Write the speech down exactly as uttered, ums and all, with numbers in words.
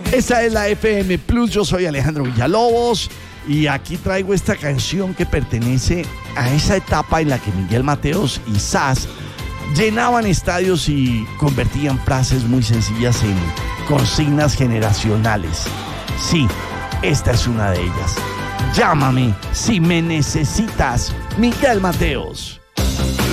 Esa es la F M Plus, yo soy Alejandro Villalobos y aquí traigo esta canción que pertenece a esa etapa en la que Miguel Mateos y Sass llenaban estadios y convertían frases muy sencillas en consignas generacionales. Sí, esta es una de ellas. Llámame si me necesitas, Miguel Mateos.